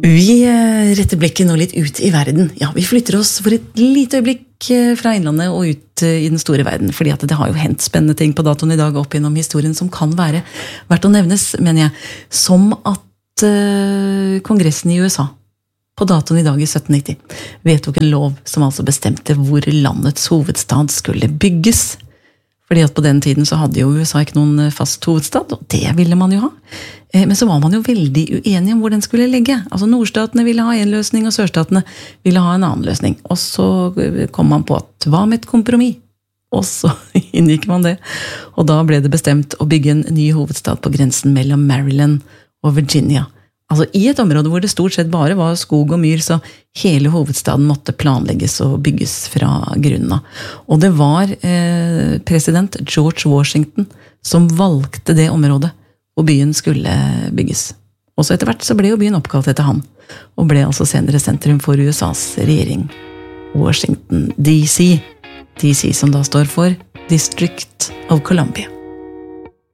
Vi retter blikket nå litt ut i verden. Ja, vi flytter oss for et lite øyeblikk fra innlandet og ut i den store verden, fordi at det har jo hendt spennende ting på datoen i dag opp gjennom historien som kan være verdt å nevnes, mener jeg, som at Kongressen i USA på datoen i dag i 1790 vedtok en lov som altså bestemte hvor landets hovedstad skulle bygges. Fordi at på den tiden så hadde jo USA ikke noen fast hovedstad, og det ville man jo ha. Men så var man jo veldig uenige om hvor den skulle ligge. Altså nordstatene ville ha en løsning, og sørstatene ville ha en annen løsning. Og så kom man på at hva med et kompromiss? Og så inngikk man det. Og da ble det bestemt å bygge en ny hovedstad på grensen mellom Maryland og Virginia. Altså i et område hvor det stort sett bare var skog og myr, så hele hovedstaden måtte planlegges og bygges fra grunnen av. Og det var president George Washington som valgte det området hvor byen skulle bygges. Og så etter hvert så ble jo byen oppkalt etter han, og ble altså senere sentrum for USAs regjering. Washington DC. DC som da står for District of Columbia.